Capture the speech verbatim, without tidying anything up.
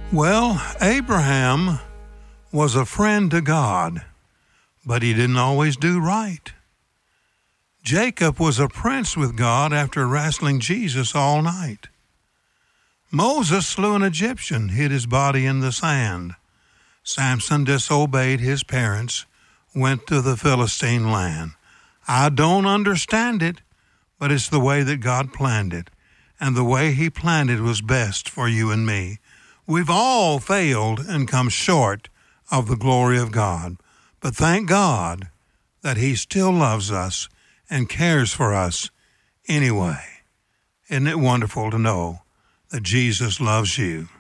Well, Abraham was a friend to God, but he didn't always do right. Jacob was a prince with God after wrestling Jesus all night. Moses slew an Egyptian, hid his body in the sand. Samson disobeyed his parents, went to the Philistine land. I don't understand it, but it's the way that God planned it, and the way he planned it was best for you and me. We've all failed and come short of the glory of God, but thank God that he still loves us and cares for us anyway. Isn't it wonderful to know that Jesus loves you?